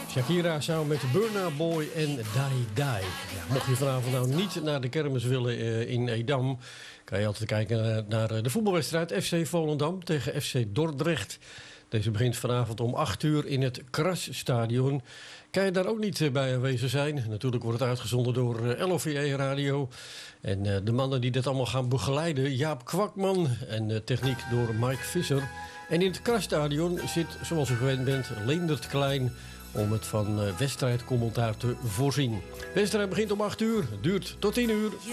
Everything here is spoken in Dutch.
Shakira samen met Burna Boy en Die Die. Ja, mocht je vanavond nou niet naar de kermis willen in Edam, kan je altijd kijken naar de voetbalwedstrijd FC Volendam tegen FC Dordrecht. Deze begint vanavond om 8 uur in het Krasstadion. Kan je daar ook niet bij aanwezig zijn? Natuurlijk wordt het uitgezonden door LOVE Radio. En de mannen die dit allemaal gaan begeleiden, Jaap Kwakman en techniek door Mike Visser. En in het Krasstadion zit, zoals u gewend bent, Leendert Klein om het van wedstrijdcommentaar te voorzien. De wedstrijd begint om 8 uur, duurt tot 10 uur.